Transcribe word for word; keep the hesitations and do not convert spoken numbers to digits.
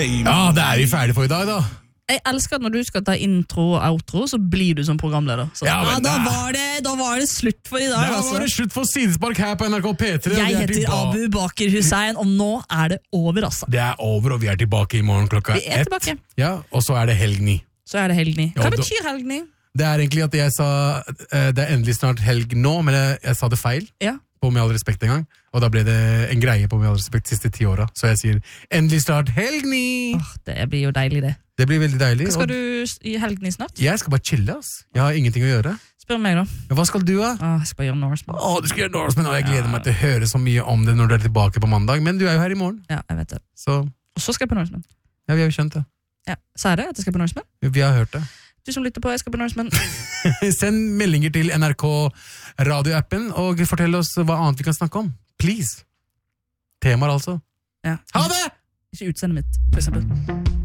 Ja, det er vi ferdig for i dag, da. Jeg elsker at når du skal ta intro og outro, så blir du som programleder. Så, Ja, men ja, da, det- var det, da var det slutt for i dag. Da altså. var det slutt for Sidespark her på N R K P tre. og Jeg vi er heter tilba- Abu Bakir Hussein, og nå er det over, altså. Det er over, og vi er tilbake i morgen klokka Vi er ett. tilbake. Ja, og så er det helg ni. Så er det helg ni. Hva Ja, da- betyr helg ni? Det er egentlig at jeg sa eh, det er endelig snart helg nå, men jeg, jeg sa det feil. Ja. På Med all respekt en gang, og da ble det en greie på Med all respekt de siste ti åra. Så jeg sier endelig snart helg ni! Åh, det blir jo deilig, det. Det blir veldig deilig. Hva skal og du s- i helg ni snart? Jeg skal bare chille, ass. Jeg har ingenting å gjøre. Spør meg, da. Men hva skal du, da? Åh, jeg skal bare gjøre Norseman. Å, du skal gjøre Norseman, og jeg gleder meg til å høre så mye om det når du er tilbake på mandag. Men du er jo her i morgen, Ja, jeg vet det. så Og så skal jeg på Norseman. ja, vi har jo skjønt det. Ja. Sa jeg det, at jeg skal på Norseman? Vi har hørt det. Du som lytter på, jeg skal på Norseman. Send meldinger til N R K radioappen, og fortell oss hva annet vi kan snakke om. Please. Temaer, altså. Ja. Ha det! Ikke utseendet mitt, for eksempel.